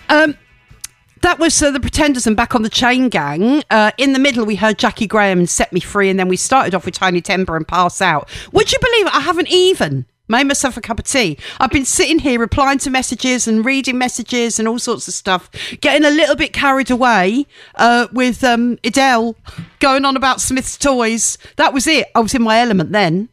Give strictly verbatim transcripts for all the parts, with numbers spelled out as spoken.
Um, that was uh, the Pretenders and Back on the Chain Gang. Uh, in the middle, we heard Jackie Graham and Set Me Free, and then we started off with Tiny Temper and Pass Out. Would you believe it? I haven't even made myself a cup of tea. I've been sitting here replying to messages and reading messages and all sorts of stuff, getting a little bit carried away uh, with um, Adele going on about Smith's Toys. That was it. I was in my element then.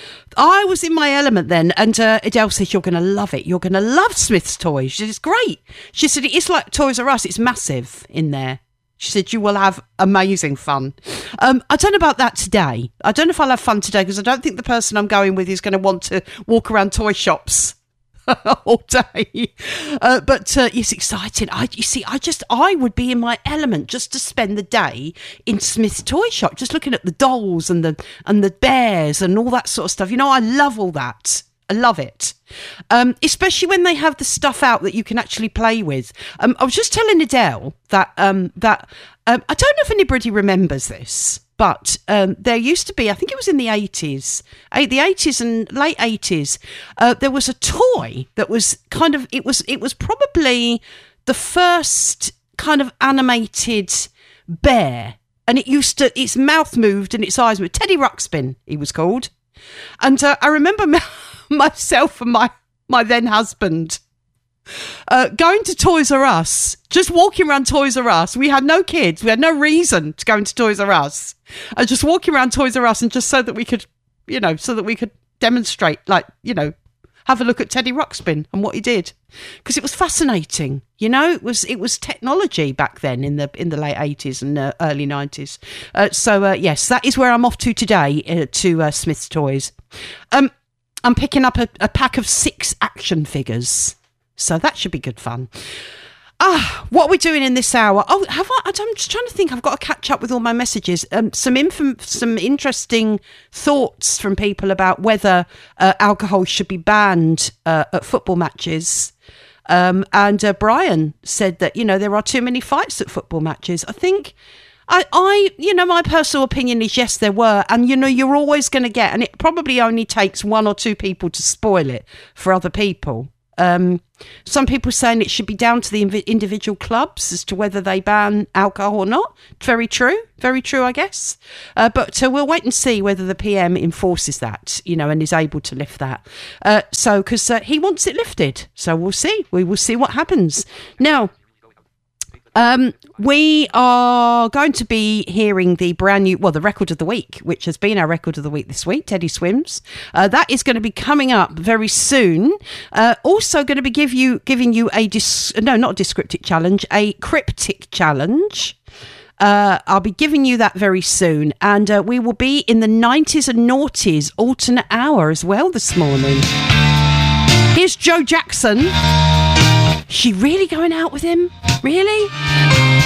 I was in my element then, and uh, Adele said, you're going to love it. You're going to love Smith's Toys. She said, it's great. She said, it's like Toys R Us. It's massive in there. She said, you will have amazing fun. Um, I don't know about that today. I don't know if I'll have fun today, because I don't think the person I'm going with is going to want to walk around toy shops all day. Uh, but uh, it's exciting. I, you see, I just, I would be in my element just to spend the day in Smith's Toy Shop, just looking at the dolls and the and the bears and all that sort of stuff. You know, I love all that. I love it. Um, especially when they have the stuff out that you can actually play with. Um, I was just telling Adele that um, that um, I don't know if anybody remembers this, but um, there used to be, I think it was in the eighties, the eighties and late eighties, uh, there was a toy that was kind of, it was it was probably the first kind of animated bear, and it used to, its mouth moved and its eyes moved. Teddy Ruxpin, he was called. And uh, I remember myself and my, my then husband uh, going to Toys R Us, just walking around Toys R Us. We had no kids. We had no reason to go into Toys R Us. Uh, just walking around Toys R Us, and just so that we could, you know, so that we could demonstrate, like, you know, have a look at Teddy Ruxpin and what he did, because it was fascinating. You know, it was it was technology back then in the in the late eighties and uh, early nineties. Uh, so uh, yes, that is where I'm off to today, uh, to uh, Smith's Toys. Um, I'm picking up a, a pack of six action figures, so that should be good fun. Ah, what are we doing in this hour? Oh, have I? I'm just trying to think. I've got to catch up with all my messages. Um, some inf- some interesting thoughts from people about whether uh, alcohol should be banned uh, at football matches. Um, and uh, Brian said that, you know, there are too many fights at football matches. I think, I, I, you know, my personal opinion is yes, there were. And, you know, you're always going to get, and it probably only takes one or two people to spoil it for other people. Um, some people saying it should be down to the inv- individual clubs as to whether they ban alcohol or not. Very true. Very true, I guess. Uh, but uh, we'll wait and see whether the P M enforces that, you know, and is able to lift that. Uh, so, because uh, he wants it lifted. So we'll see. We will see what happens. Now, Um, we are going to be hearing the brand new, well, the record of the week, which has been our record of the week this week, Teddy Swims. Uh, that is going to be coming up very soon. Uh, also going to be give you, giving you a, dis- no, not a descriptive challenge, a cryptic challenge. Uh, I'll be giving you that very soon. And uh, we will be in the nineties and noughties alternate hour as well this morning. Here's Joe Jackson. She really going out with him? Really?